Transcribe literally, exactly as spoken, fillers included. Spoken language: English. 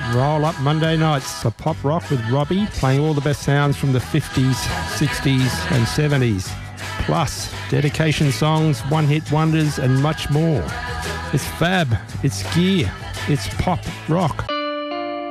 Roll Up Monday nights for pop rock with Robbie, playing all the best sounds from the fifties, sixties and seventies. Plus, dedication songs, one-hit wonders and much more. It's fab, it's gear, it's pop rock.